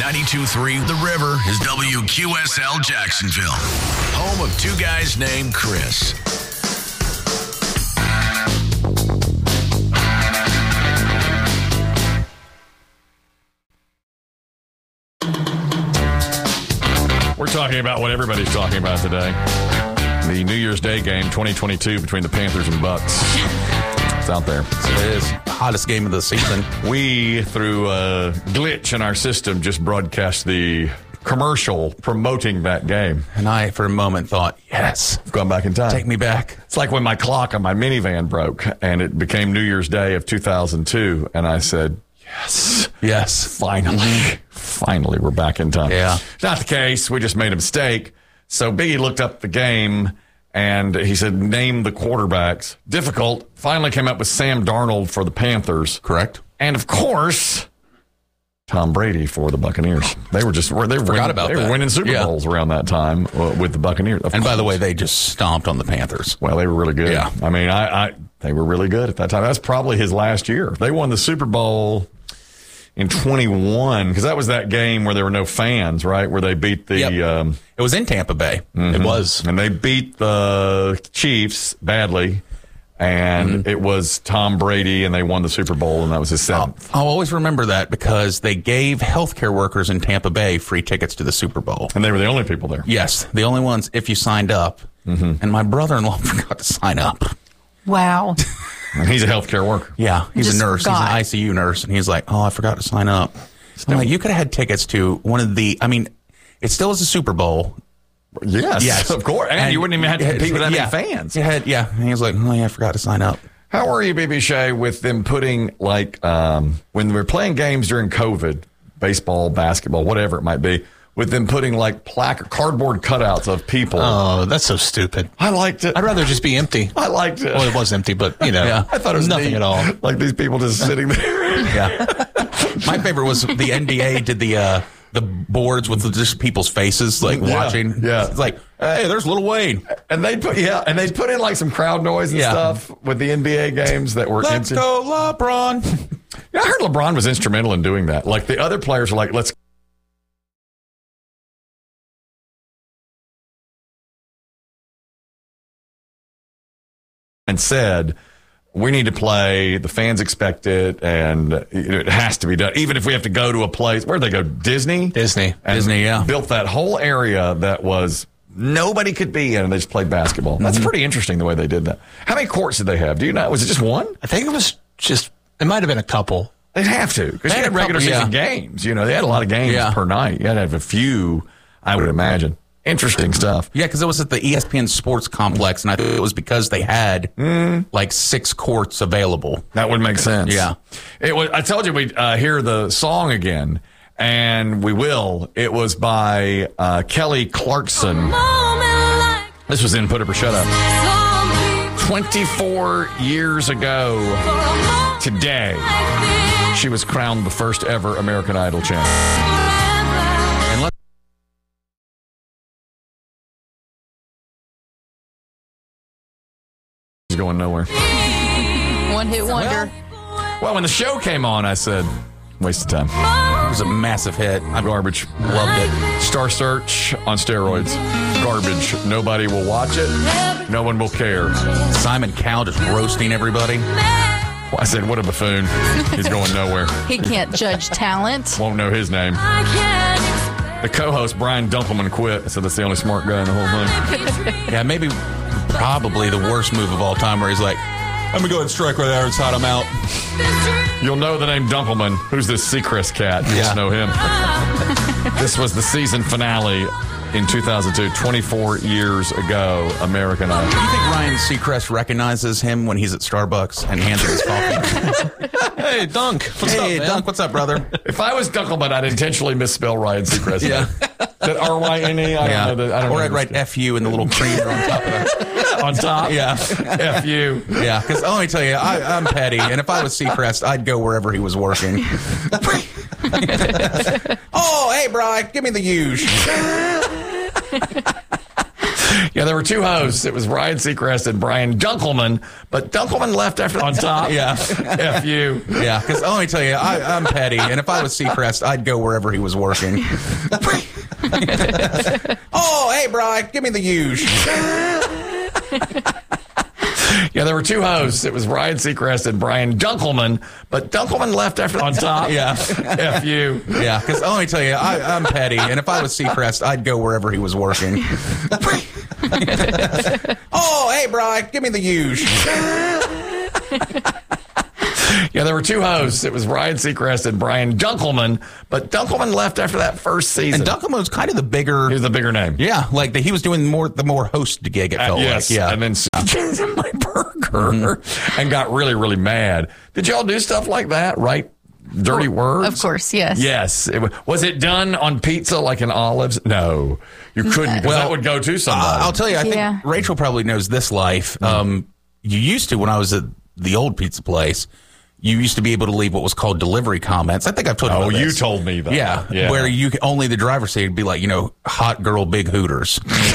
92.3 The River is WQSL Jacksonville, home of two guys named Chris. We're talking about what everybody's talking about today. The New Year's Day game 2022 between the Panthers and Bucks. It's out there. It is the hottest game of the season. We, through a glitch in our system, just broadcast the commercial promoting that game. And I, for a moment, thought, yes. I've gone back in time. Take me back. It's like when my clock on my minivan broke and it became New Year's Day of 2002. And I said, yes. Yes. Finally, we're back in time. Yeah. Not the case. We just made a mistake. So Biggie looked up the game and he said, name the quarterbacks. Difficult. Finally came up with Sam Darnold for the Panthers. Correct. And of course, Tom Brady for the Buccaneers. They were winning Super Bowls around that time with the Buccaneers. And by the way, they just stomped on the Panthers. Well, they were really good. Yeah. I mean, they were really good at that time. That's probably his last year. They won the Super Bowl in 21, because that was that game where there were no fans, right? Where they beat the... Yep. It was in Tampa Bay. Mm-hmm. It was. And they beat the Chiefs badly, and it was Tom Brady, and they won the Super Bowl, and that was his seventh. I'll always remember that because they gave healthcare workers in Tampa Bay free tickets to the Super Bowl. And they were the only people there. Yes, the only ones if you signed up. Mm-hmm. And my brother-in-law forgot to sign up. Wow. And he's a healthcare worker. Yeah, he's a nurse. Forgot. He's an ICU nurse. And he's like, oh, I forgot to sign up. I'm like, you could have had tickets to one of the, I mean, it still is a Super Bowl. Yes, of course. And you wouldn't even have to compete with that many fans. And he was like, oh, yeah, I forgot to sign up. How are you, BB Shea, with them putting, like, when we're playing games during COVID, baseball, basketball, whatever it might be, with them putting, like, cardboard cutouts of people? Oh, that's so stupid. I liked it. I'd rather just be empty. I liked it. Well, it was empty, but, you know, I thought it was nothing neat. at all. Like these people just sitting there. Yeah. My favorite was the NBA did the boards with just people's faces, like, watching. Yeah. It's like, hey, there's Lil Wayne. And they'd put in, like, some crowd noise and stuff with the NBA games that were Let's go, LeBron. Yeah, I heard LeBron was instrumental in doing that. Like, the other players were like, let's and said, we need to play, the fans expect it, and it has to be done. Even if we have to go to a place, where'd they go? Disney, yeah. Built that whole area that was nobody could be in, and they just played basketball. That's pretty interesting the way they did that. How many courts did they have? Do you know? Was it just one? I think it was it might have been a couple. They'd have to, because they had regular season games. You know, they had a lot of games per night. You had to have a few, I would imagine. Interesting stuff. Yeah, because it was at the ESPN Sports Complex, and I think it was because they had like 6 courts available. That would make sense. Yeah. It was. I told you we'd hear the song again, and we will. It was by Kelly Clarkson. This was in Put Up or Shut Up. 24 years ago today, she was crowned the first ever American Idol champion. Going nowhere. One hit wonder. Well, when the show came on, I said, waste of time. It was a massive hit. Garbage. Loved it. Star Search on steroids. Garbage. Nobody will watch it. No one will care. Simon Cowell just roasting everybody. Well, I said, what a buffoon. He's going nowhere. He can't judge talent. Won't know his name. The co-host, Brian Dumpleman, quit. I said, that's the only smart guy in the whole thing. Yeah, maybe probably the worst move of all time, where he's like, I'm going to go ahead and strike right there inside, I'm out. You'll know the name Dumpleman. Who's this Seacrest cat? You just know him. This was the season finale in 2002, 24 years ago, American Idol. Do you think Ryan Seacrest recognizes him when he's at Starbucks and hands him his coffee? Hey, Dunk. What's up, man? Dunk, what's up, brher? If I was Dunkleman, I'd intentionally misspell Ryan Seacrest. Yeah. That R-Y-N-E? I don't know. Or I'd write F-U in the little creamer on top of that. On top? Yeah. F-U. Yeah, because let me tell you, I'm petty, and if I was Seacrest, I'd go wherever he was working. Oh, hey, Brian, give me the huge. Yeah, there were two hosts. It was Ryan Seacrest and Brian Dunkelman, but Dunkelman left after on top. Yeah. F you. Yeah, because let me tell you, I'm petty, and if I was Seacrest, I'd go wherever he was working. Oh, hey, Brian, give me the huge. Yeah, there were two hosts. It was Ryan Seacrest and Brian Dunkelman, but Dunkelman left after on top. Yeah. F you. Yeah, because let me tell you, I'm petty, and if I was Seacrest, I'd go wherever he was working. Oh, hey, Brian, give me the huge. Yeah, there were two hosts. It was Ryan Seacrest and Brian Dunkelman, but Dunkelman left after that first season. And Dunkelman was kind of the bigger. He was the bigger name. Yeah, like he was doing the more host gig. It felt yes. like. Yeah, And then changed my burger and got really, really mad. Did y'all do stuff like that? Write dirty words? Of course, yes. Yes. Was it done on pizza like in Olives? No, you couldn't. Well, that would go to somebody. I'll tell you. I Yeah. think Rachel probably knows this life. You used to, when I was at the old pizza place, you used to be able to leave what was called delivery comments. I think I've told you about this. You told me that. Yeah, where you only the driver seat would be like, hot girl, big hooters.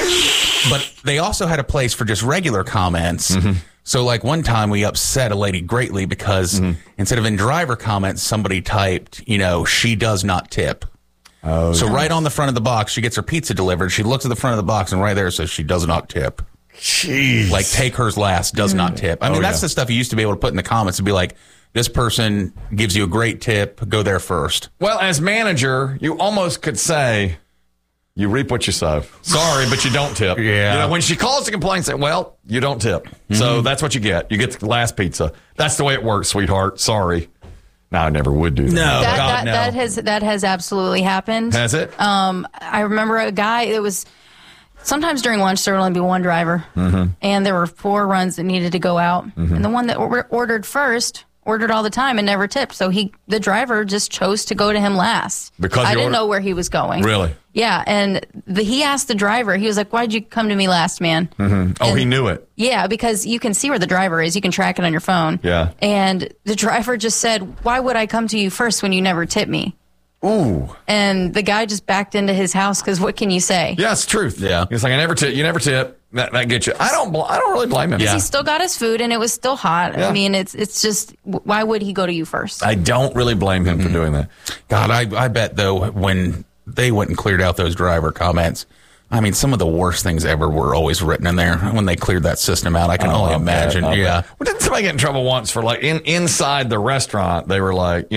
But they also had a place for just regular comments. Mm-hmm. So, like, one time we upset a lady greatly because instead of in driver comments, somebody typed, she does not tip. Oh, so right on the front of the box, she gets her pizza delivered. She looks at the front of the box, and right there it says she does not tip. Jeez. Like, take hers last, does not tip. I mean, that's the stuff you used to be able to put in the comments and be like, this person gives you a great tip, go there first. Well, as manager, you almost could say, you reap what you sow. Sorry, but you don't tip. Yeah. When she calls to complain, say, well, you don't tip. So that's what you get. You get the last pizza. That's the way it works, sweetheart. Sorry. No, I never would do that. No. That has absolutely happened. Has it? I remember a guy, it was sometimes during lunch there would only be one driver, and there were 4 runs that needed to go out, and the one that ordered first ordered all the time and never tipped, so the driver just chose to go to him last because I didn't know where he was going. Really? Yeah, and he asked the driver, he was like, why'd you come to me last, man? Oh, he knew it. Yeah, because you can see where the driver is. You can track it on your phone. Yeah. And the driver just said, why would I come to you first when you never tip me? Ooh. And the guy just backed into his house because what can you say? Yeah, it's truth. Yeah. It's like, I never tip. You never tip. That gets you. I don't really blame him. Yeah. He still got his food and it was still hot. Yeah. I mean, it's just, why would he go to you first? I don't really blame him for doing that. God, I bet, though, when they went and cleared out those driver comments, I mean, some of the worst things ever were always written in there when they cleared that system out. I can only imagine. Yeah. Well, didn't somebody get in trouble once for like inside the restaurant? They were like,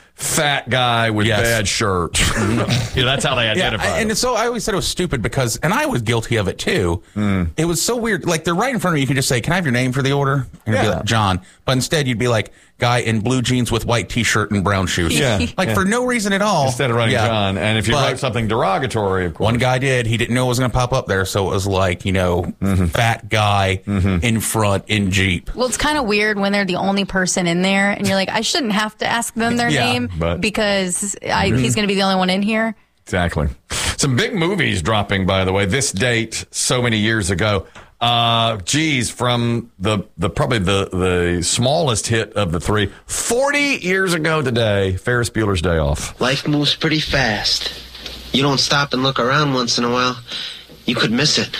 fat guy with bad shirt. That's how they identified. And so I always said it was stupid because, and I was guilty of it too. It was so weird. Like, they're right in front of you. You can just say, "Can I have your name for the order?" And you'd be like, "John." But instead, you'd be like, "Guy in blue jeans with white T-shirt and brown shoes." Yeah. For no reason at all. Instead of writing John. And if you wrote something derogatory, of course. One guy did. He didn't know it was going to pop up there. So it was like, fat guy in front in Jeep. Well, it's kind of weird when they're the only person in there and you're like, I shouldn't have to ask them their name because he's going to be the only one in here. Exactly. Some big movies dropping, by the way. This date, so many years ago. From probably the smallest hit of the 3. 40 years ago today, Ferris Bueller's Day Off. Life moves pretty fast. You don't stop and look around once in a while, you could miss it.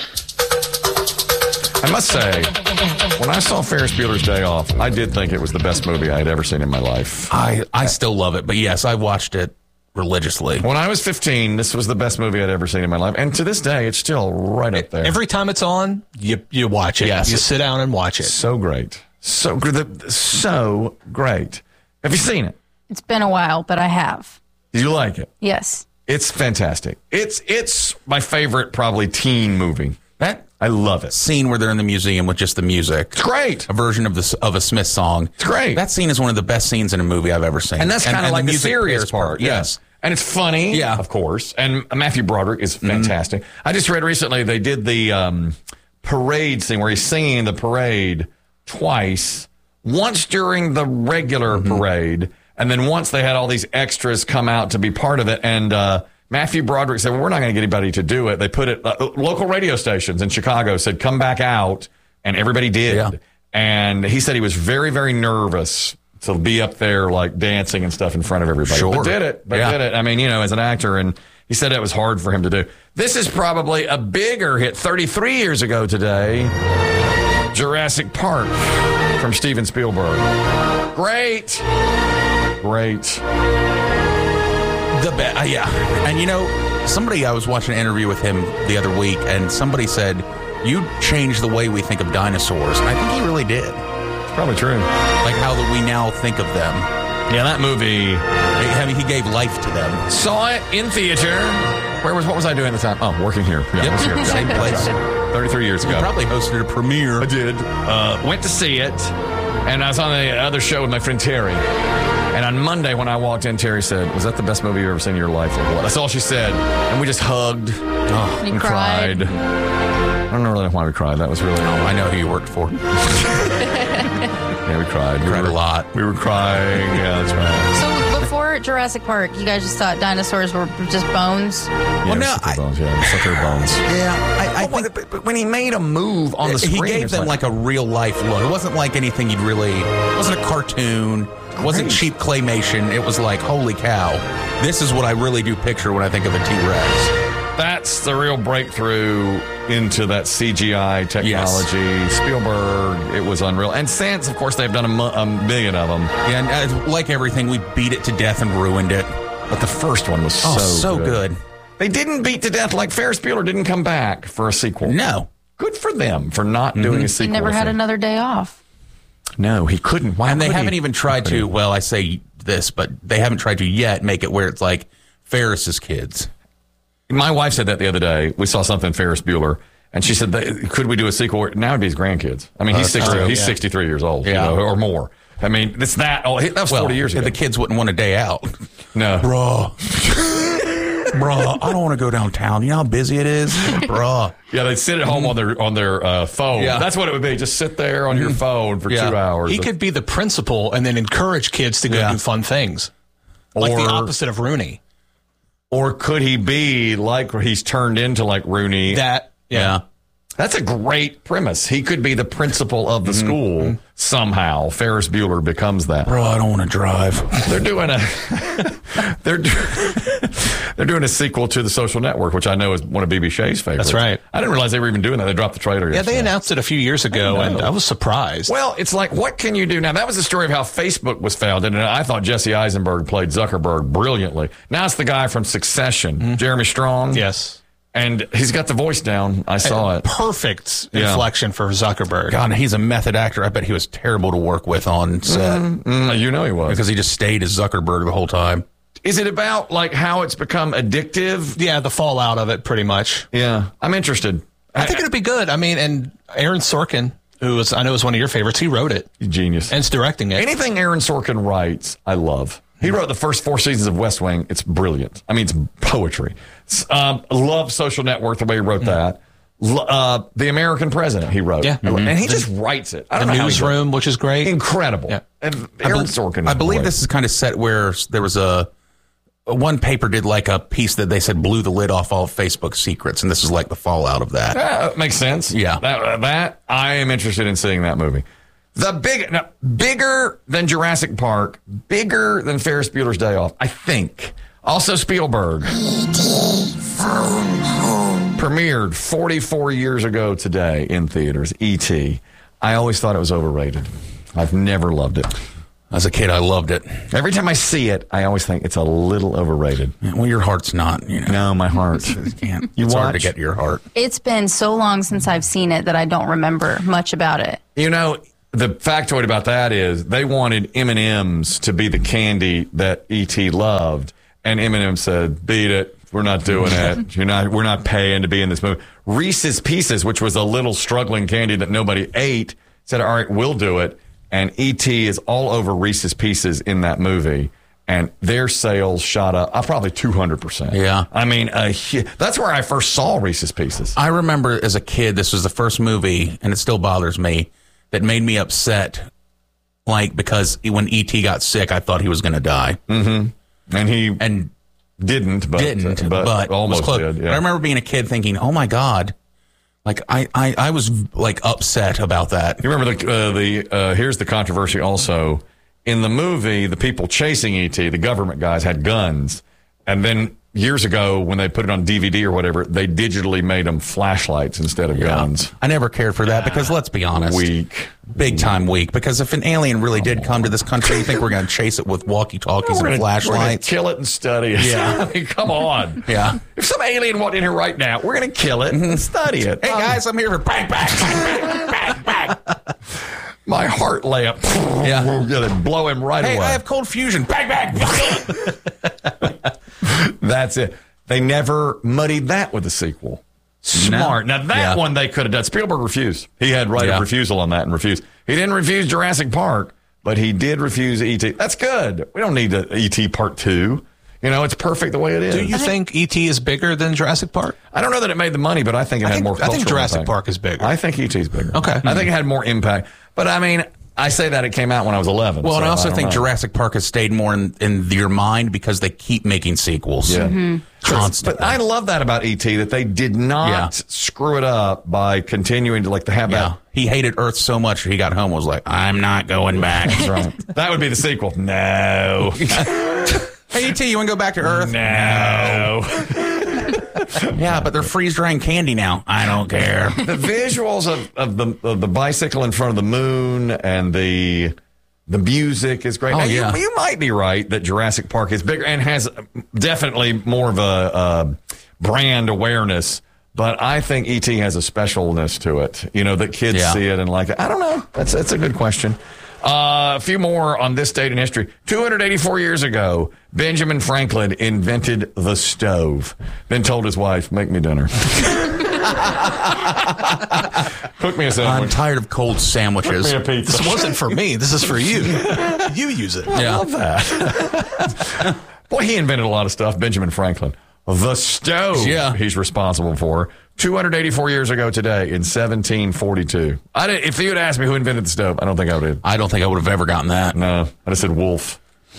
I must say, when I saw Ferris Bueller's Day Off, I did think it was the best movie I had ever seen in my life. I still love it, but yes, I watched it religiously. When I was 15, this was the best movie I'd ever seen in my life. And to this day, it's still right up there. Every time it's on, you watch it. Yes. You sit down and watch it. So great. So great. Have you seen it? It's been a while, but I have. Did you like it? Yes. It's fantastic. It's my favorite probably teen movie. I love it. Scene where they're in the museum with just the music. It's great. A version of a Smith song. It's great. That scene is one of the best scenes in a movie I've ever seen. And that's kind of like the music serious part. Yes. And it's funny, of course. And Matthew Broderick is fantastic. I just read recently they did the parade scene where he's singing in the parade twice. Once during the regular parade, and then once they had all these extras come out to be part of it. And Matthew Broderick said, well, we're not going to get anybody to do it. They put it, local radio stations in Chicago said, come back out. And everybody did. Yeah. And he said he was very, very nervous to be up there like dancing and stuff in front of everybody. Sure. But did it. I mean, as an actor, and He said it was hard for him to do. This is probably a bigger hit 33 years ago today. Jurassic Park from Steven Spielberg. Great. Yeah. And somebody, I was watching an interview with him the other week, and somebody said, you changed the way we think of dinosaurs. And I think he really did. It's probably true. Like how we now think of them. Yeah, that movie. He gave life to them. Saw it in theater. What was I doing at the time? Oh, working here. Yeah, I was here. Same place. 33 years ago. You probably hosted a premiere. I did. Went to see it, and I was on the other show with my friend Terry. And on Monday when I walked in, Terry said, "Was that the best movie you've ever seen in your life?" Or what? That's all she said. And we just hugged and cried. I don't know really why we cried. That was really... I know who you worked for. Yeah, we cried. We cried a lot. We were crying. Yeah, that's right. So before Jurassic Park, you guys just thought dinosaurs were just bones? Yeah, bones. Yeah, sucker bones. Yeah, I think... But when he made a move on the screen... He gave them like a real-life look. It wasn't like anything you'd really... It wasn't a cartoon. It wasn't cheap claymation. It was like, holy cow. This is what I really do picture when I think of a T-Rex. That's the real breakthrough into that CGI technology. Yes. Spielberg, it was unreal. And since, of course, they've done a million of them. Yeah, and like everything, we beat it to death and ruined it. But the first one was so good. They didn't beat to death. Like Ferris Bueller didn't come back for a sequel. No. Good for them for not doing a sequel. He never had another day off. No, he couldn't. Why? And they haven't even tried to, well, I say this, but they haven't tried to yet make it where it's like Ferris's kids. My wife said that the other day. We saw something Ferris Bueller, and she said, could we do a sequel? Now it'd be his grandkids. I mean, he's 63 years old, or more. I mean, it's that. Oh, that was 40 years ago. The kids wouldn't want a day out. No. Bruh, I don't want to go downtown. You know how busy it is? Bruh. Yeah, they'd sit at home on their phone. Yeah. That's what it would be. Just sit there on your phone for 2 hours. He could be the principal and then encourage kids to go do fun things. Like the opposite of Rooney. Or could he be like he's turned into like Rooney? That's a great premise. He could be the principal of the school somehow. Ferris Bueller becomes that. Bro, I don't want to drive. They're doing a sequel to The Social Network, which I know is one of B.B. Shea's favorites. That's right. I didn't realize they were even doing that. They dropped the trailer yesterday. Yeah, they announced it a few years ago, and I was surprised. Well, it's like, what can you do? Now, that was the story of how Facebook was founded, and I thought Jesse Eisenberg played Zuckerberg brilliantly. Now it's the guy from Succession, Jeremy Strong. Yes. And he's got the voice down. I saw it. Perfect inflection for Zuckerberg. God, he's a method actor. I bet he was terrible to work with on set. You know he was. Because he just stayed as Zuckerberg the whole time. Is it about like how it's become addictive? Yeah, the fallout of it, pretty much. Yeah, I'm interested. I think it'll be good. I mean, and Aaron Sorkin, who I know is one of your favorites, he wrote it. Genius. And it's directing it. Anything Aaron Sorkin writes, I love. He wrote the first 4 seasons of West Wing. It's brilliant. I mean, it's poetry. Love Social Network, the way he wrote that. The American President, he wrote. Yeah. And he just writes it. I don't know Newsroom, which is great. Incredible. Yeah. And Aaron Sorkin. I believe this is kind of set where there was one paper did like a piece that they said blew the lid off all of Facebook's secrets, and this is like the fallout of that. Makes sense. Yeah. That I am interested in seeing that movie. Bigger than Jurassic Park, bigger than Ferris Bueller's Day Off, I think. Also Spielberg. E.T. Phone Home. Premiered 44 years ago today in theaters. E.T. I always thought it was overrated. I've never loved it. As a kid, I loved it. Every time I see it, I always think it's a little overrated. Well, your heart's not. No, my heart. Can't. It's hard to get your heart. It's been so long since I've seen it that I don't remember much about it. The factoid about that is they wanted M&M's to be the candy that E.T. loved, and M&M said, "Beat it. We're not doing it. We're not paying to be in this movie." Reese's Pieces, which was a little struggling candy that nobody ate, said, "All right, we'll do it." And E.T. is all over Reese's Pieces in that movie, and their sales shot up probably 200%. Yeah. I mean, that's where I first saw Reese's Pieces. I remember as a kid, this was the first movie, and it still bothers me, that made me upset, because when E.T. got sick, I thought he was going to die. Mm-hmm. And he didn't, but almost was close. Did. Yeah. I remember being a kid thinking, "Oh my God!" I was upset about that. You remember here's the controversy also. In the movie, the people chasing E.T., the government guys, had guns, and then years ago when they put it on DVD or whatever, they digitally made them flashlights instead of guns. I never cared for that because let's be honest. Weak. Big time weak. Because if an alien really did come to this country, you think we're going to chase it with walkie-talkies and We're gonna flashlights? kill it and study it. Yeah. I mean, come on. Yeah. If some alien walked in here right now, we're going to kill it and study it. Hey, guys, I'm here for bang, bang, bang, bang, bang. My heart lamp. Yeah. We're going to blow him right Hey, away. I have cold fusion. Bang, bang. That's it. They never muddied that with a sequel. Smart. Now, that one they could have done. Spielberg refused. He had right of refusal on that and refused. He didn't refuse Jurassic Park, but he did refuse E.T. That's good. We don't need E.T. Part 2. You know, it's perfect the way it is. Do you think E.T. is bigger than Jurassic Park? I don't know that it made the money, but I think it had more cultural I think Jurassic impact. Park is bigger. I think E.T. is bigger. Okay. I think it had more impact. But, I mean, I say that it came out when I was 11. Well, and I also don't think know. Jurassic Park has stayed more in your mind because they keep making sequels. Yeah. Constantly. But I love that about E.T., that they did not screw it up by continuing to have that. He hated Earth so much he got home and was like, I'm not going back. That's right. That would be the sequel. No. Hey, E.T., you want to go back to Earth? No. Yeah, but they're freeze-drying candy now. I don't care. The visuals of the bicycle in front of the moon and the music is great. Oh, Now, yeah. you might be right that Jurassic Park is bigger and has definitely more of a brand awareness. But I think E.T. has a specialness to it, that kids see it and like it. I don't know. That's a good question. A few more on this date in history. 284 years ago, Benjamin Franklin invented the stove. Then told his wife, make me dinner. Cook me a I'm sandwich. tired of cold sandwiches. Cook me a pizza. This wasn't for me. This is for you. You use it. I love that. Boy, he invented a lot of stuff, Benjamin Franklin. The stove he's responsible for. 284 years ago today in 1742. If you had asked me who invented the stove, I don't think I would have. I don't think I would have ever gotten that. No, I just said wolf.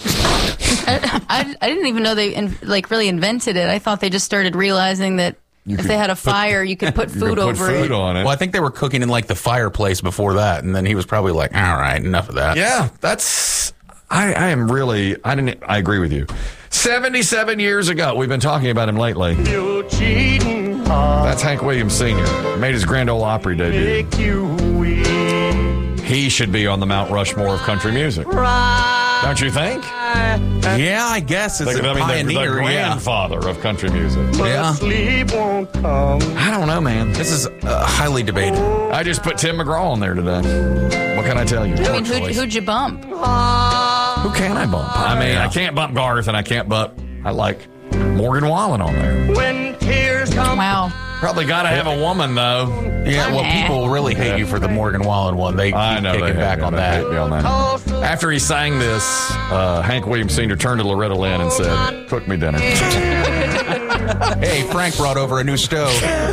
I didn't even know they really invented it. I thought they just started realizing that if they had a fire, you could put food over it. On it. Well, I think they were cooking in the fireplace before that, and then he was probably like, all right, enough of that. Yeah, that's... I agree with you. 77 years ago, we've been talking about him lately. That's Hank Williams Sr. Made his Grand Ole Opry debut. He should be on the Mount Rushmore of country music. Don't you think? Yeah, I guess it's a pioneer. The grandfather of country music. Yeah. I don't know, man. This is highly debated. I just put Tim McGraw on there today. What can I tell you? I mean, who'd you bump? Who can I bump? I mean, I can't bump Garth, and I can't bump... I like Morgan Wallen on there. When tears come. Wow. Probably got to have a woman, though. Yeah, well, people really hate you for the Morgan Wallen one. They keep kicking back on that. After he sang this, Hank Williams Sr. turned to Loretta Lynn and said, cook me dinner. Hey, Frank brought over a new stove.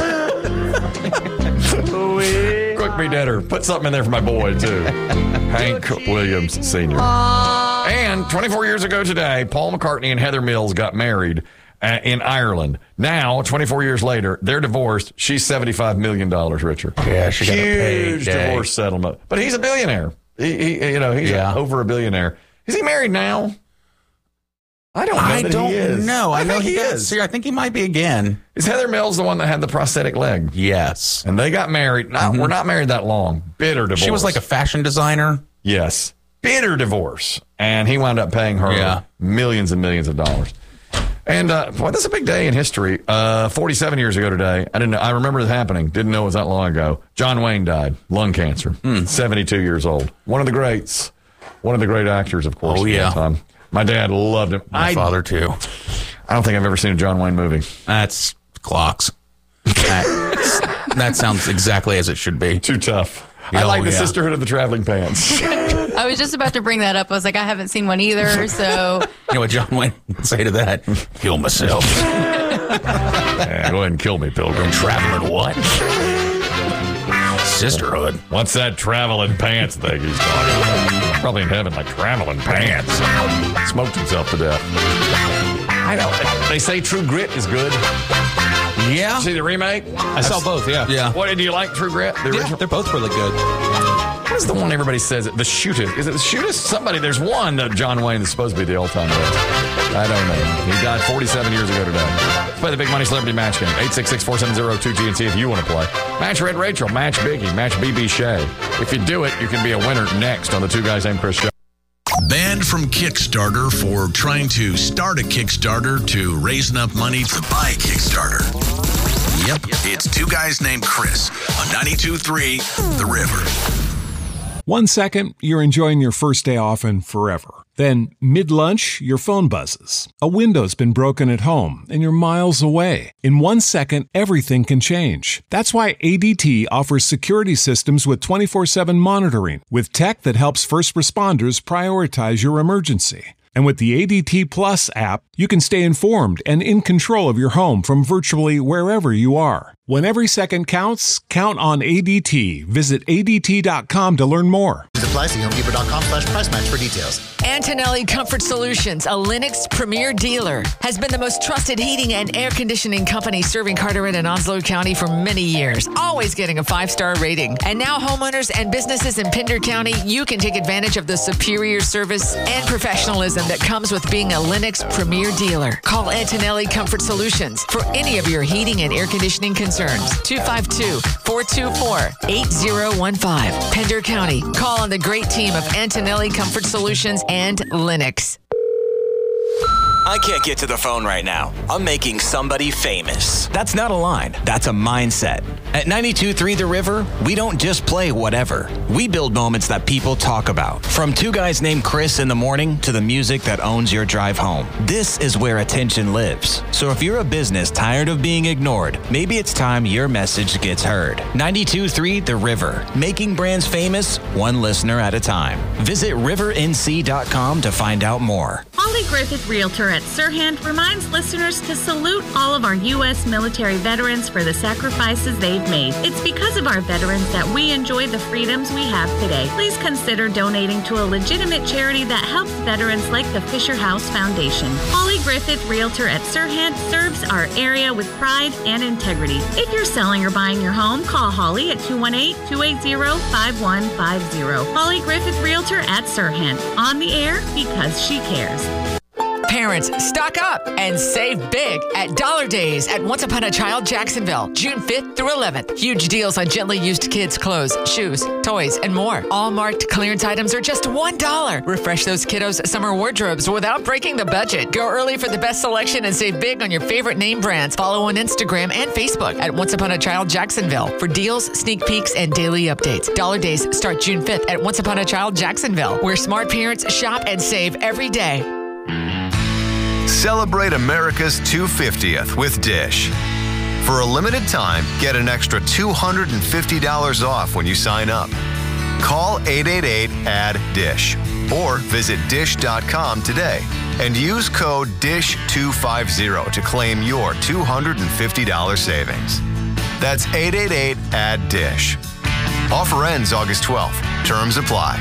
Cook me dinner. Put something in there for my boy, too. Hank Williams Sr. And 24 years ago today, Paul McCartney and Heather Mills got married in Ireland. Now, 24 years later, they're divorced. She's $75 million richer. Yeah, she got a huge payday. divorce settlement. But he's a billionaire. He's over a billionaire. Is he married now? I don't know. I know think he is. See, I think he might be again. Is Heather Mills the one that had the prosthetic leg? Yes. And they got married. We're not married that long. Bitter divorce. She was like a fashion designer. Yes. Bitter divorce. And he wound up paying her millions and millions of dollars. And, boy, that's a big day in history. 47 years ago today, I didn't know. I remember it happening. Didn't know it was that long ago. John Wayne died. Lung cancer. 72 years old. One of the greats. One of the great actors, of course. Oh, yeah. At that time. My dad loved him. My father, too. I don't think I've ever seen a John Wayne movie. That's clocks. That sounds exactly as it should be. Too tough. I like the Sisterhood of the Traveling Pants. I was just about to bring that up. I was like, I haven't seen one either, so... You know what John Wayne would say to that? Kill myself. Yeah, go ahead and kill me, Pilgrim. Traveling what? Sisterhood. What's that traveling pants thing he's talking about? Probably in heaven, like traveling pants. Smoked himself to death. I know. They say True Grit is good. Yeah. See the remake? I saw both, yeah. Yeah. What, do you like True Grit? The original? They're both really good. What is the one everybody says? The shootist. Is it the shootist? Somebody, there's one John Wayne that's supposed to be the all-time best. I don't know. He died 47 years ago today. Let's play the Big Money Celebrity Match Game. 866-470-2GNC if you want to play. Match Red Rachel, match Biggie, match BB Shea. If you do it, you can be a winner next on the Two Guys Named Chris show. Banned from Kickstarter for trying to start a Kickstarter to raise enough money to buy a Kickstarter. Yep, it's Two Guys Named Chris on 92.3 The River. 1 second, you're enjoying your first day off and forever. Then, mid-lunch, your phone buzzes. A window's been broken at home, and you're miles away. In 1 second, everything can change. That's why ADT offers security systems with 24/7 monitoring, with tech that helps first responders prioritize your emergency. And with the ADT Plus app, you can stay informed and in control of your home from virtually wherever you are. When every second counts, count on ADT. Visit ADT.com to learn more. Apply. See HomeDepot.com/price match for details. Antonelli Comfort Solutions, a Lennox premier dealer, has been the most trusted heating and air conditioning company serving Carteret and Onslow County for many years, always getting a 5-star rating. And now homeowners and businesses in Pender County, you can take advantage of the superior service and professionalism that comes with being a Lennox premier dealer. Call Antonelli Comfort Solutions for any of your heating and air conditioning concerns. 252-424-8015. Pender County. Call on the great team of Antonelli Comfort Solutions and Lennox. I can't get to the phone right now. I'm making somebody famous. That's not a line. That's a mindset. At 92.3 The River, we don't just play whatever. We build moments that people talk about. From Two Guys Named Chris in the morning to the music that owns your drive home. This is where attention lives. So if you're a business tired of being ignored, maybe it's time your message gets heard. 92.3 The River, making brands famous one listener at a time. Visit rivernc.com to find out more. Holly Griffith Realtor at Sirhan reminds listeners to salute all of our U.S. military veterans for the sacrifices they've made. It's because of our veterans that we enjoy the freedoms we have today. Please consider donating to a legitimate charity that helps veterans like the Fisher House Foundation. Holly Griffith Realtor at Sirhan serves our area with pride and integrity. If you're selling or buying your home, call Holly at 218-280-5150. Holly Griffith Realtor at Sirhan. On the air because she cares. Parents, stock up and save big at Dollar Days at Once Upon a Child Jacksonville, June 5th through 11th. Huge deals on gently used kids' clothes, shoes, toys, and more. All marked clearance items are just $1. Refresh those kiddos' summer wardrobes without breaking the budget. Go early for the best selection and save big on your favorite name brands. Follow on Instagram and Facebook at Once Upon a Child Jacksonville for deals, sneak peeks, and daily updates. Dollar Days start June 5th at Once Upon a Child Jacksonville, where smart parents shop and save every day. Celebrate America's 250th with Dish. For a limited time, get an extra $250 off when you sign up. Call 888-ADD-DISH or visit dish.com today and use code DISH250 to claim your $250 savings. That's 888-ADD-DISH. Offer ends August 12th. Terms apply.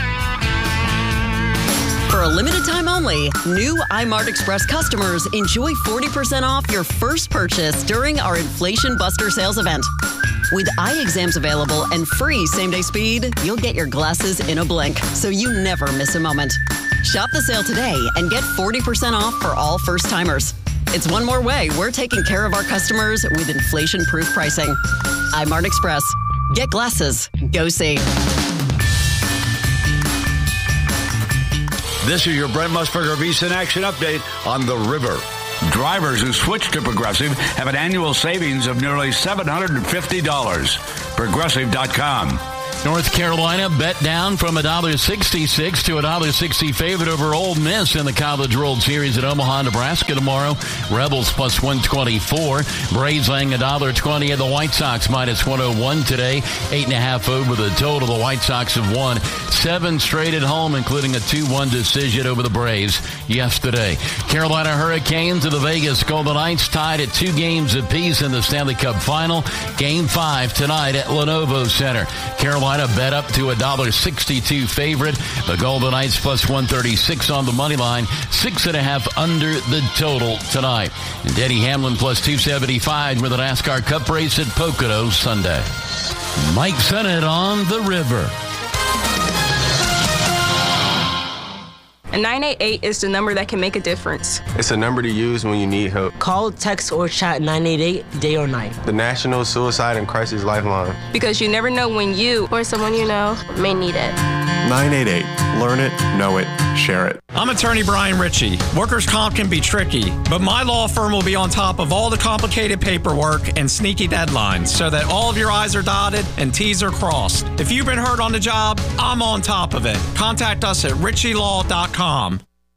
For a limited time only, new iMart Express customers enjoy 40% off your first purchase during our Inflation Buster sales event. With eye exams available and free same-day speed, you'll get your glasses in a blink, so you never miss a moment. Shop the sale today and get 40% off for all first-timers. It's one more way we're taking care of our customers with inflation-proof pricing. iMart Express. Get glasses. Go see. This is your Brent Musburger VSiN Action Update on the River. Drivers who switch to Progressive have an annual savings of nearly $750. Progressive.com. North Carolina bet down from $1.66 to $1.60 favorite over Ole Miss in the College World Series at Omaha, Nebraska tomorrow. Rebels plus 124. Braves laying $1.20 at the White Sox minus 101 today. 8.5 over the total. The White Sox have won 7 straight at home, including a 2-1 decision over the Braves yesterday. Carolina Hurricanes and the Vegas Golden Knights tied at 2 games apiece in the Stanley Cup Final. Game 5 tonight at Lenovo Center. Carolina bet up to $1.62 favorite. The Golden Knights plus 136 on the money line. 6.5 under the total tonight. And Denny Hamlin plus 275 with the NASCAR Cup race at Pocono Sunday. Mike Sennett on the River. And 988 is the number that can make a difference. It's a number to use when you need help. Call, text, or chat 988 day or night. The National Suicide and Crisis Lifeline. Because you never know when you or someone you know may need it. 988. Learn it, know it, share it. I'm attorney Brian Ritchie. Workers' comp can be tricky, but my law firm will be on top of all the complicated paperwork and sneaky deadlines so that all of your I's are dotted and T's are crossed. If you've been hurt on the job, I'm on top of it. Contact us at ritchielaw.com.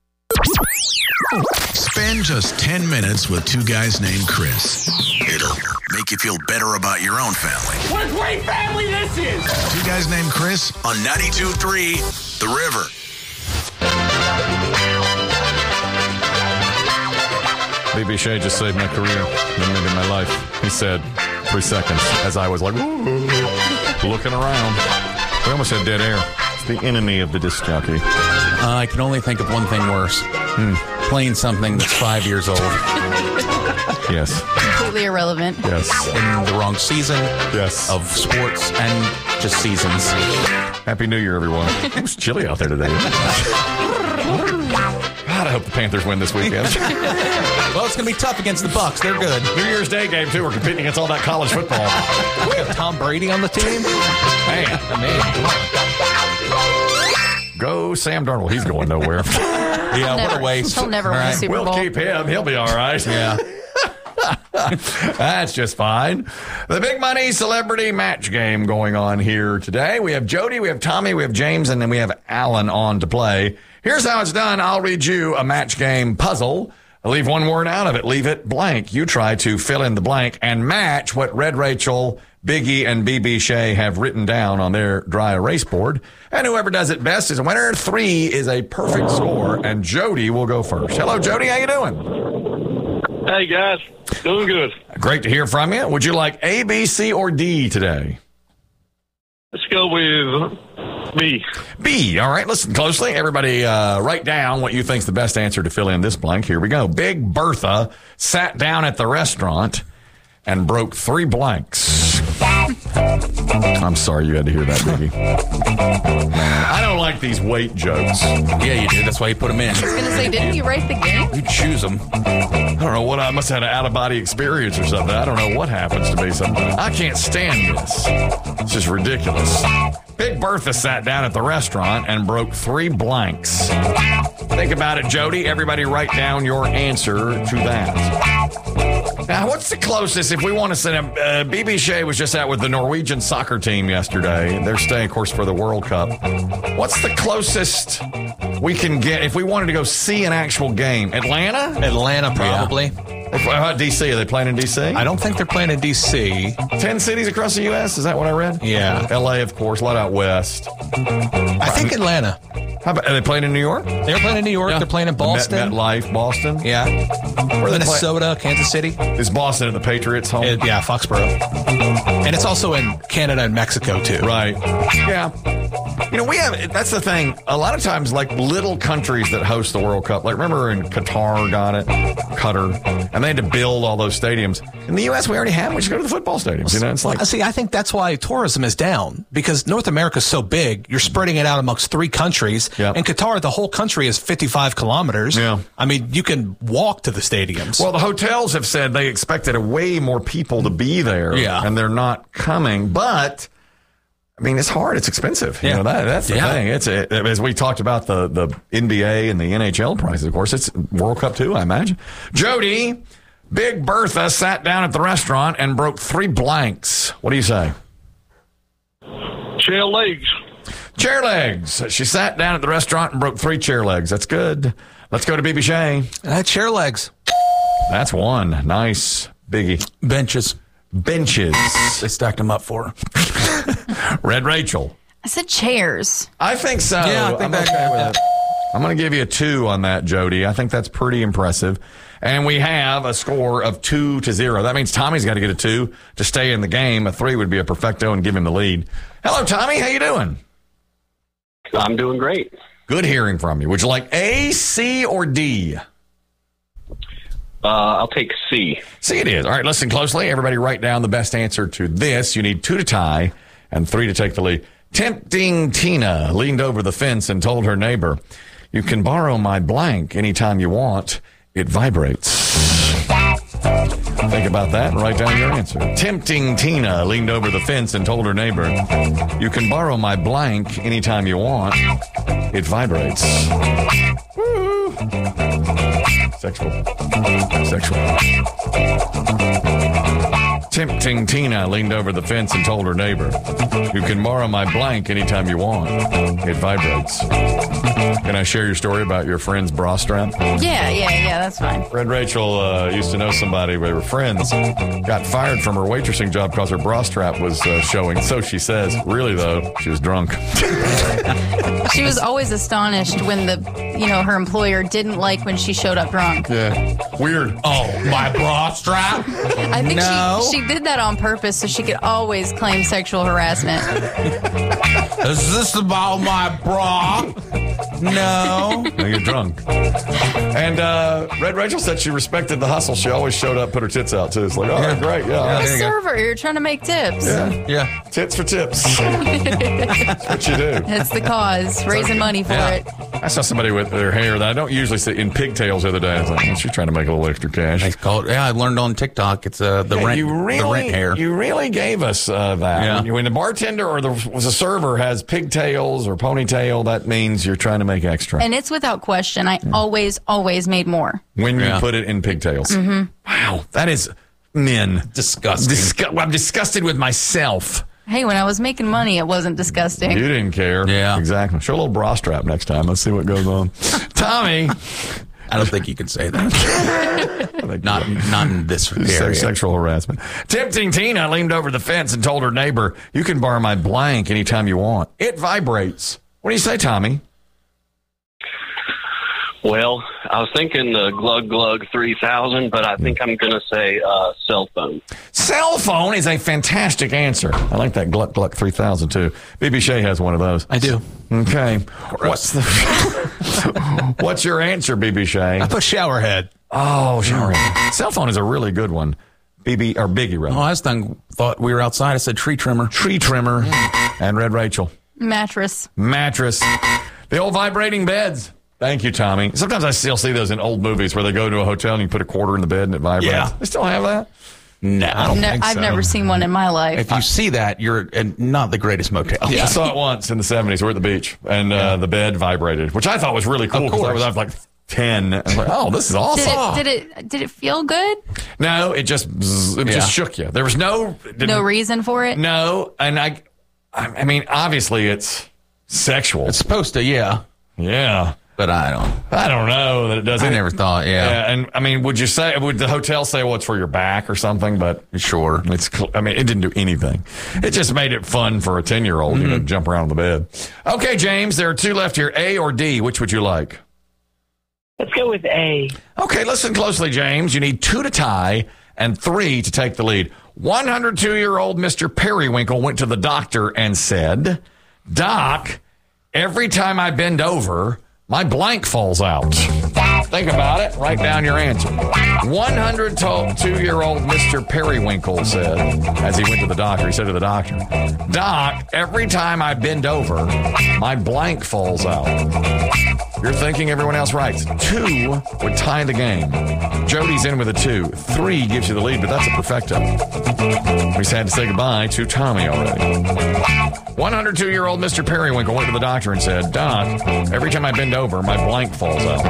Spend just 10 minutes with two guys named Chris. It'll make you feel better about your own family. What a great family this is! Two guys named Chris on 92.3 The River. B.B. Shea just saved my career and maybe my life. He said 3 seconds as I was like, looking around. We almost had dead air. It's the enemy of the disc jockey. I can only think of one thing worse. Playing something that's 5 years old. Yes. Completely irrelevant. Yes. In the wrong season. Yes. Of sports and just seasons. Happy New Year, everyone. It was chilly out there today. God, I hope the Panthers win this weekend. Well, it's going to be tough against the Bucks. They're good. New Year's Day game, too. We're competing against all that college football. We have Tom Brady on the team. Man. Go Sam Darnold. He's going nowhere. Yeah, what a waste. He'll never win the Super Bowl. We'll keep him. He'll be all right. Yeah. That's just fine. The big money celebrity match game going on here today. We have Jody, we have Tommy, we have James, and then we have Alan on to play. Here's how it's done. I'll read you a match game puzzle. I'll leave one word out of it. Leave it blank. You try to fill in the blank and match what Red Rachel, Biggie, and BB Shea have written down on their dry erase board. And whoever does it best is a winner. 3 is a perfect score, and Jody will go first. Hello, Jody. How you doing? Hey, guys. Doing good. Great to hear from you. Would you like A, B, C, or D today? Let's go with B. B. All right. Listen closely. Everybody write down what you think's the best answer to fill in this blank. Here we go. Big Bertha sat down at the restaurant and broke 3 blanks. I'm sorry you had to hear that, Biggie. Man, I don't like these weight jokes. Yeah, you did. That's why you put them in. I was going to say, didn't you write the game? You choose them. I don't know what. I must have had an out-of-body experience or something. I don't know what happens to me sometimes. I can't stand this. It's just ridiculous. Big Bertha sat down at the restaurant and broke 3 blanks. Think about it, Jody. Everybody write down your answer to that. Now, what's the closest, if we want to send BB Shea was just out with the Norwegian soccer team yesterday. They're staying, of course, for the World Cup. What's the closest we can get if we wanted to go see an actual game? Atlanta? Atlanta, probably. How about D.C.? Are they playing in D.C.? I don't think they're playing in D.C. 10 cities across the U.S.? Is that what I read? Yeah. L.A., of course, a lot out west. I think Atlanta. How about, are they playing in New York? They're playing in New York. Yeah. They're playing in Boston. MetLife, Boston. Yeah. Minnesota, Kansas City. Is Boston at the Patriots' home? Yeah, Foxborough. And it's also in Canada and Mexico, too. Right. Yeah. You know, we have, that's the thing. A lot of times, like little countries that host the World Cup, like remember in Qatar got it, Qatar, and they had to build all those stadiums. In the U.S., we already have them. We just go to the football stadiums. You know, it's like. See, I think that's why tourism is down, because North America is so big. You're spreading it out amongst 3 countries. Yep. In Qatar, the whole country is 55 kilometers. Yeah. I mean, you can walk to the stadiums. Well, the hotels have said they expected way more people to be there. Yeah. And they're not coming. But, I mean, it's hard. It's expensive. Yeah. You know, that's the thing. It's as we talked about the NBA and the NHL prices, of course, it's World Cup too, I imagine. Jody, Big Bertha sat down at the restaurant and broke 3 blanks. What do you say? Chair legs. Chair legs. She sat down at the restaurant and broke 3 chair legs. That's good. Let's go to BB Shea. Chair legs. That's 1. Nice. Biggie. Benches. Benches. They stacked them up for her. Red Rachel. I said chairs. I think so. Yeah, I think I'm okay with it. I'm going to give you a 2 on that, Jody. I think that's pretty impressive. And we have a score of 2-0. That means Tommy's got to get a 2 to stay in the game. A 3 would be a perfecto and give him the lead. Hello, Tommy. How you doing? I'm doing great. Good hearing from you. Would you like A, C, or D? I'll take C. C it is. All right, listen closely. Everybody write down the best answer to this. You need 2 to tie and 3 to take the lead. Tempting Tina leaned over the fence and told her neighbor, You can borrow my blank anytime you want. It vibrates. Think about that and write down your answer. Tempting Tina leaned over the fence and told her neighbor, you can borrow my blank anytime you want. It vibrates. Woo. Sexual. Tempting Tina leaned over the fence and told her neighbor, you can borrow my blank anytime you want. It vibrates. Can I share your story about your friend's bra strap? Yeah, that's fine. Red Rachel used to know somebody, they were friends, got fired from her waitressing job because her bra strap was showing. So she says, really though, she was drunk. She was always astonished when her employer didn't like when she showed up drunk. Yeah. Weird. Oh, my bra strap? I think she did that on purpose so she could always claim sexual harassment. Is this about my bra? No. No, you're drunk. And Red Rachel said she respected the hustle. She always showed up, put her tits out, too. It's like, great. Yeah. You're a server. You're trying to make tips. Yeah. Tits for tips. That's what you do. That's the cause. Raising money for it. I saw somebody with their hair that I don't usually see in pigtails the other day. I was like, she's trying to make a little extra cash. Nice call. Yeah, I learned on TikTok. It's the rent hair. You really gave us that. Yeah. When the bartender or was a server has pigtails or ponytail, that means you're trying to make extra. And it's without question. I always made more. When you put it in pigtails. Mm-hmm. Wow. That is men. Disgusting. I'm disgusted with myself. Hey, when I was making money, it wasn't disgusting. You didn't care. Yeah. Exactly. Show a little bra strap next time. Let's see what goes on. Tommy. I don't think you can say that. not in this area. Sexual harassment. Tempting Tina leaned over the fence and told her neighbor, you can borrow my blank anytime you want. It vibrates. What do you say, Tommy? Well, I was thinking the Glug Glug 3000, but I think I'm going to say cell phone. Cell phone is a fantastic answer. I like that Gluck Gluck 3000 too. BB Shea has one of those. I do. Okay. What's your answer, BB Shea? I put shower head. Oh, shower head. Cell phone is a really good one. Biggie, rather. Oh, I thought we were outside. I said tree trimmer. Tree trimmer. And Red Rachel. Mattress. The old vibrating beds. Thank you, Tommy. Sometimes I still see those in old movies where they go to a hotel and you put a quarter in the bed and it vibrates. Yeah. They still have that? No, I don't think so. I've never seen one in my life. If you see that, you're in not the greatest motel. Yeah. I saw it once in the 70s. We're at the beach, and the bed vibrated, which I thought was really cool because I was like 10. I was like, oh, this is awesome. Did it feel good? No, it just shook you. There was no reason for it? No, and I mean, obviously it's sexual. It's supposed to, yeah. Yeah. But I don't know that it does. I never thought, yeah. And I mean, would the hotel say, well, it's for your back or something? But sure. I mean, it didn't do anything. It just made it fun for a 10-year-old, to jump around on the bed. Okay, James, there are two left here. A or D, which would you like? Let's go with A. Okay, listen closely, James. You need 2 to tie and 3 to take the lead. 102-year-old Mr. Periwinkle went to the doctor and said, Doc, every time I bend over, my blank falls out. Think about it. Write down your answer. 102-year-old Mr. Periwinkle said, as he went to the doctor, he said to the doctor, Doc, every time I bend over, my blank falls out. You're thinking, everyone else writes. 2 would tie the game. Jody's in with a 2. 3 gives you the lead, but that's a perfecto. We just had to say goodbye to Tommy already. 102-year-old Mr. Periwinkle went to the doctor and said, Doc, every time I bend over, my blank falls out.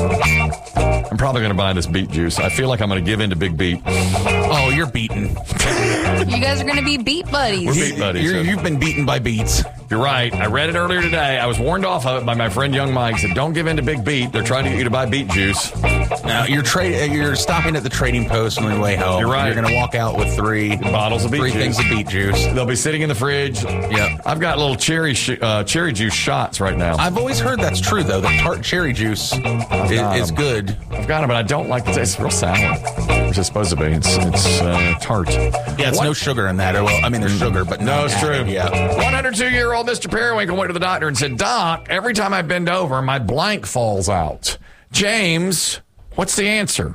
I'm probably going to buy this beet juice. I feel like I'm going to give in to Big Beet. Oh, you're beaten. You guys are going to be beet buddies. We're beet buddies. You've been beaten by beets. You're right. I read it earlier today. I was warned off of it by my friend Young Mike. He said, don't give in to Big Beet. They're trying to get you to buy beet juice. Now, you're stopping at the trading post on your way home. You're right. You're going to walk out with 3 bottles of beet juice. 3 things of beet juice. They'll be sitting in the fridge. Yeah. I've got little cherry juice shots right now. I've always heard that's true, though. That tart cherry juice is good. I've got them, but I don't like the taste. It's real sour, which it's supposed to be. It's tart. Yeah, it's no sugar in that. Well, I mean, there's sugar, but no, it's true. Yeah. 102-year-old Mr. Periwinkle went to the doctor and said, Doc, every time I bend over, my blank falls out. James, what's the answer?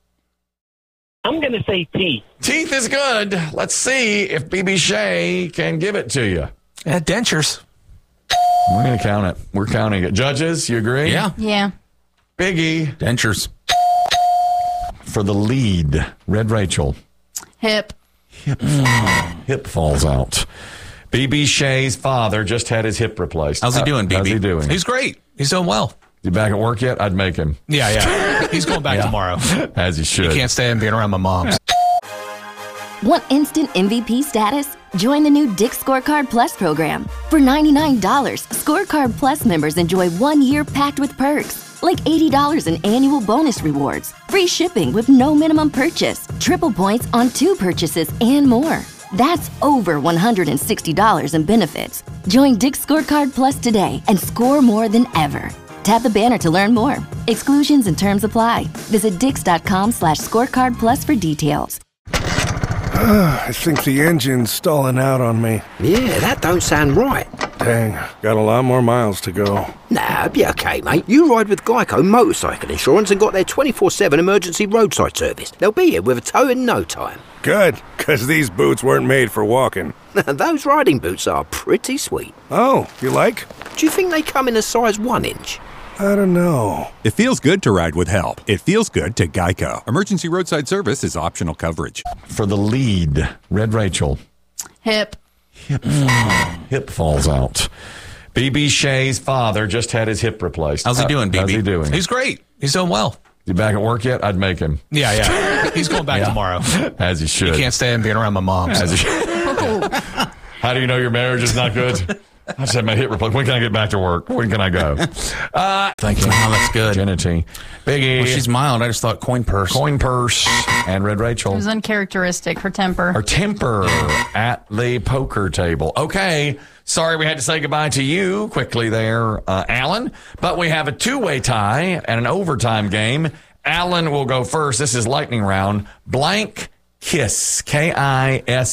I'm going to say teeth. Teeth is good. Let's see if BB Shea can give it to you. Dentures. We're going to count it. We're counting it. Judges, you agree? Yeah. Yeah. Biggie. Dentures. For the lead, Red Rachel. Hip. Hip falls out. BB Shea's father just had his hip replaced. How's he doing, BB? How's he doing? He's great. He's doing well. You back at work yet? I'd make him. Yeah. He's going back tomorrow. As he should. He can't stand being around my moms. Want instant MVP status? Join the new Dick's Scorecard Plus program. For $99, Scorecard Plus members enjoy 1 year packed with perks, like $80 in annual bonus rewards, free shipping with no minimum purchase, triple points on 2 purchases, and more. That's over $160 in benefits. Join Dick's Scorecard Plus today and score more than ever. Tap the banner to learn more. Exclusions and terms apply. Visit dix.com/scorecard plus for details. I think the engine's stalling out on me. Yeah, that don't sound right. Dang, got a lot more miles to go. Nah, be okay, mate. You ride with Geico Motorcycle Insurance and got their 24/7 emergency roadside service. They'll be here with a tow in no time. Good, because these boots weren't made for walking. Those riding boots are pretty sweet. Oh, you like? Do you think they come in a size 1 inch? I don't know. It feels good to ride with help. It feels good to Geico. Emergency roadside service is optional coverage. For the lead, Red Rachel. Hip. Hip falls out. BB Shea's father just had his hip replaced. How's he doing, BB? How's he doing? He's great. He's doing well. You back at work yet? I'd make him. Yeah. He's going back tomorrow. As he should. He can't stand being around my moms. As he should. How do you know your marriage is not good? I just had my hip replaced. When can I get back to work? When can I go? Thank you. Oh, that's good. Genity. Biggie. Well, she's mild. I just thought coin purse. Coin purse. And Red Rachel. It was uncharacteristic. Her temper. Her temper at the poker table. Okay. Sorry we had to say goodbye to you quickly there, Alan. But we have a 2-way tie and an overtime game. Alan will go first. This is lightning round. Blank kiss. Kiss.